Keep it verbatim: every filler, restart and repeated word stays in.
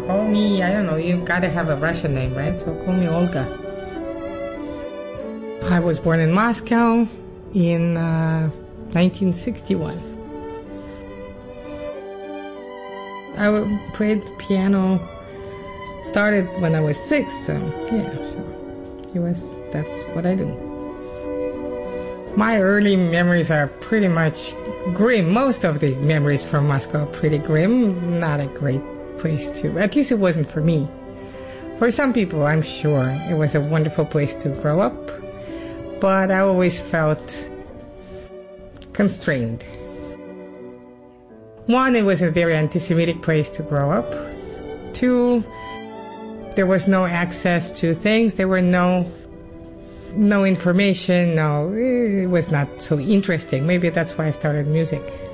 call me, I don't know, you gotta have a Russian name, right? So call me Olga. I was born in Moscow in uh, nineteen sixty-one. I played piano, started when I was six, so yeah, sure. It was, that's what I do. My early memories are pretty much grim. Most of the memories from Moscow are pretty grim. Not a great place to, at least it wasn't for me. For some people, I'm sure it was a wonderful place to grow up, but I always felt constrained. One, it was a very anti-Semitic place to grow up. Two, there was no access to things. There were no no information. No, it was not so interesting. Maybe that's why I started music.